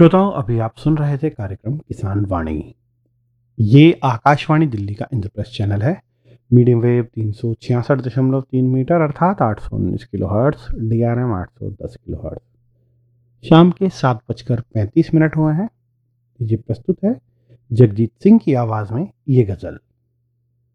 श्रोताओं, अभी आप सुन रहे थे कार्यक्रम किसान वाणी। ये आकाशवाणी दिल्ली का इंद्रप्रस्थ चैनल है। मीडियम वेव 366.3 मीटर अर्थात 819 kilo hertz, DRM 810 kilo hertz. शाम के 7:35 हुए हैं। ये प्रस्तुत है जगजीत सिंह की आवाज में ये गजल।